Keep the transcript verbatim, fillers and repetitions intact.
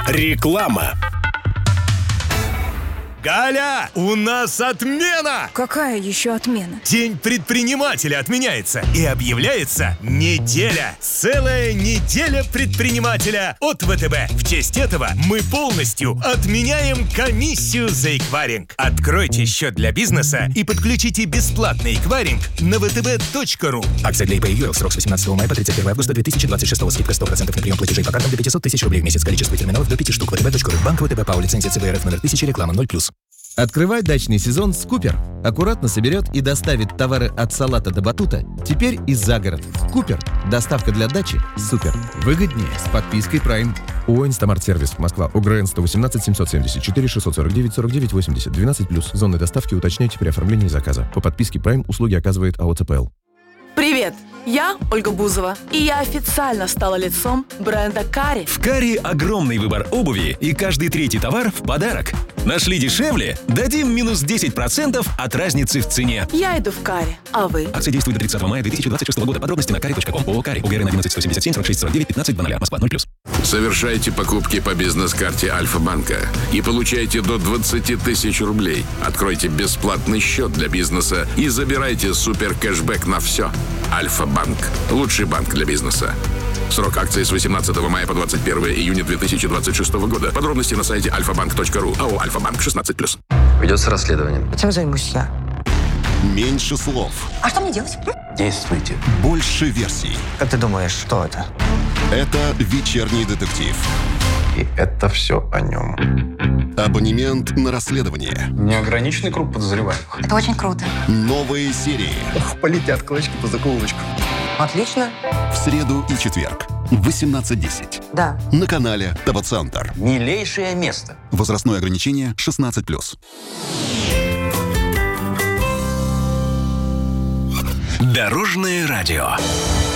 Реклама. Галя, у нас отмена! Какая еще отмена? День предпринимателя отменяется и объявляется неделя. Целая неделя предпринимателя от ВТБ. В честь этого мы полностью отменяем комиссию за эквайринг. Откройте счет для бизнеса и подключите бесплатный эквайринг на вэ тэ бэ точка ру. Акция для ай пи ю эл. Срок с восемнадцатого мая по тридцать первое августа две тысячи двадцать шестого. Скидка сто процентов на прием платежей по картам до пятьсот тысяч рублей в месяц. Количество терминалов до пяти штук. вэ тэ бэ точка ру. Банк ВТБ ПАО. Лицензия цэ вэ эр эф номер тысяча. Реклама ноль плюс. Открывай дачный сезон с Купер. Аккуратно соберет и доставит товары от салата до батута. Теперь и за город. Купер. Доставка для дачи. Супер. Выгоднее с подпиской Prime. ООО «Инстамарт-сервис», Москва, ОГРН сто восемнадцать семьсот семьдесят четыре шестьсот сорок девять сорок девять восемьдесят, двенадцать плюс. Зоны доставки уточняйте при оформлении заказа. По подписке Prime услуги оказывает АО цэ пэ эл. Привет! Я Ольга Бузова, и я официально стала лицом бренда Кари. В Кари огромный выбор обуви, и каждый третий товар в подарок. Нашли дешевле? Дадим минус десять процентов от разницы в цене. Я иду в Кари, а вы? Акция действует до тридцатого мая две тысячи двадцать шестого года. Подробности на кари точка ком. ООО «Кари». ОГРН одиннадцать сто семьдесят семь сорок шесть сорок девять пятнадцать двадцать. Москва, ноль плюс. Совершайте покупки по бизнес-карте Альфа-банка и получайте до двадцать тысяч рублей. Откройте бесплатный счет для бизнеса и забирайте супер кэшбэк на все. Альфа-банк. Лучший банк для бизнеса. Срок акции с восемнадцатого мая по двадцать первое июня две тысячи двадцать шестого года. Подробности на сайте альфа банк точка ру. АО «Альфа-банк» шестнадцать плюс. Ведется расследование. Чем займусь я? Меньше слов. А что мне делать? Действуйте. Больше версий. Как ты думаешь, что это? Это «Вечерний детектив». И это все о нем. Абонемент на расследование. Неограниченный круг подозреваемых. Это очень круто. Новые серии. Ох, полетят клочки по закоулочку. Отлично. В среду и четверг в восемнадцать десять. Да. На канале ТВ-центр. Милейшее место. Возрастное ограничение шестнадцать плюс. Дорожное радио.